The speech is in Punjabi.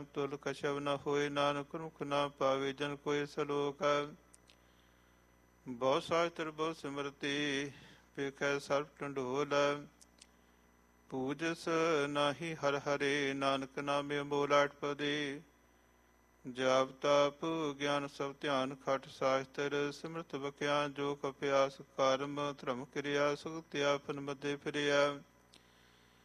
ਤੁਲ ਕਛਵ ਨ ਹੋਏ, ਨਾਨਕ ਮੁਖ ਨਾ ਪਾਵੇ ਜਨ ਕੋਇ ਸਲੋਕ। ਬਹੁ ਸਾਸਤਰ ਬਹੁ ਸਿਮਰਤੀ, ਵੇਖੈ ਸਰਬ ਢੰਡੋਲ। ਪੂਜਸ ਨਾਹੀ ਹਰ ਹਰੇ, ਨਾਨਕ ਨਾਮੇ ਮੋਲ ਆਟਪਦੇ। ਜਾਪ ਤਾਪ ਗਿਆਨ ਸਭ ਧਿਆਨ, ਖਟ ਸਾਸਤਰ ਸਿਮਰਤ ਬਖਿਆ। ਜੋ ਕਪਿਆਸ ਕਰਮ ਧਰਮ ਕਿਰਿਆ, ਸੁਗਤਿ ਆਪਨ ਮਧੇ ਫਿਰਿਆ।